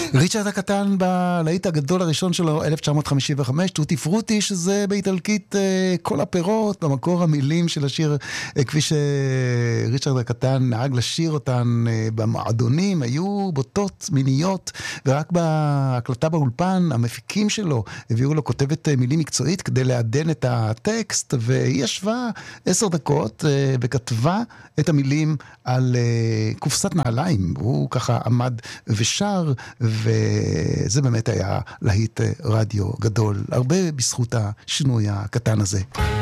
ריצ'רד הקטן בלהיט הגדול הראשון שלו, 1955, טוטי פרוטי, שזה באיטלקית כל הפירות, במקור המילים של השיר, כפי שריצ'רד הקטן נהג לשיר אותן במועדונים, היו בוטות מיניות, ורק בהקלטה באולפן, המפיקים שלו הביאו לו כותבת מילים מקצועית כדי לעדן את הטקסט, והיא ישבה 10 דקות וכתבה את המילים על קופסת נעליים. הוא ככה עמד ושר, וזה באמת היה להיט רדיו גדול, הרבה בזכות השינוי הקטן הזה.